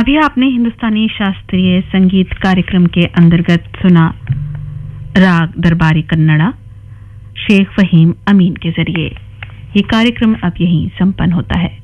अभी आपने हिंदुस्तानी शास्त्रीय संगीत कार्यक्रम के अंतर्गत सुना राग दरबारी कन्नड़ा शेख फहीम अमीन के जरिए। ये कार्यक्रम अब यहीं संपन्न होता है।